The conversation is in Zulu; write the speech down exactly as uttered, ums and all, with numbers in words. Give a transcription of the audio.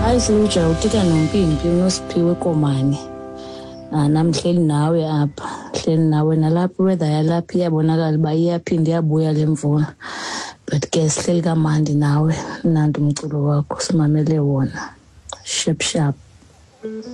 Hayi Luja uthetha noMpimpi uNosiphiwe Komane. Ah namhleli nawe apha. Hleli nawe nalapha weather yalapha iyabonakala ba iyaphinda yabuya lemvula. But ke sihleli kamandi nawe nandi umculo wakho simamele wona. Shap shap.